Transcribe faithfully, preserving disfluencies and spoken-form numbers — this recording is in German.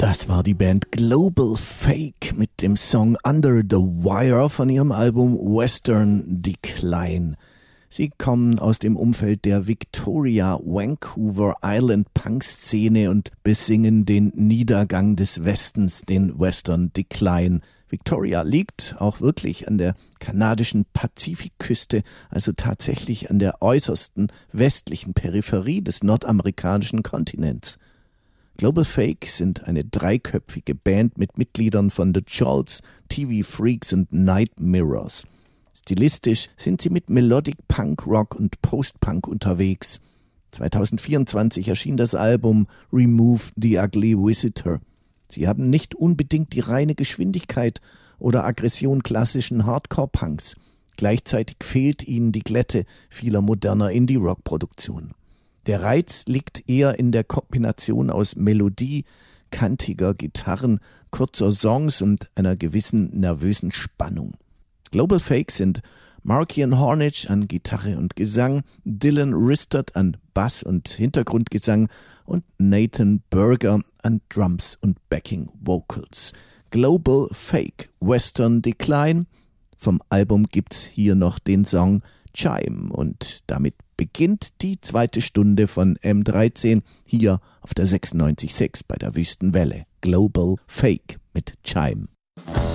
Das war die Band Global Fake mit dem Song Under the Wire von ihrem Album Western Decline. Sie kommen aus dem Umfeld der Victoria, Vancouver Island Punk-Szene und besingen den Niedergang des Westens, den Western Decline. Victoria liegt auch wirklich an der kanadischen Pazifikküste, also tatsächlich an der äußersten westlichen Peripherie des nordamerikanischen Kontinents. Global Fake sind eine dreiköpfige Band mit Mitgliedern von The Jolts, T V Freaks und Night Mirrors. Stilistisch sind sie mit Melodic Punk, Rock und Post-Punk unterwegs. zwanzig vierundzwanzig erschien das Album Remove the Ugly Visitor. Sie haben nicht unbedingt die reine Geschwindigkeit oder Aggression klassischen Hardcore-Punks. Gleichzeitig fehlt ihnen die Glätte vieler moderner Indie-Rock-Produktionen. Der Reiz liegt eher in der Kombination aus Melodie, kantiger Gitarren, kurzer Songs und einer gewissen nervösen Spannung. Global Fake sind Markian Hornich an Gitarre und Gesang, Dylan Ristert an Bass und Hintergrundgesang und Nathan Berger an Drums und Backing Vocals. Global Fake, Western Decline. Vom Album gibt's hier noch den Song Chime und damit beginnt die zweite Stunde von M dreizehn hier auf der sechsundneunzig Komma sechs bei der Wüstenwelle. Global Fake mit Chime.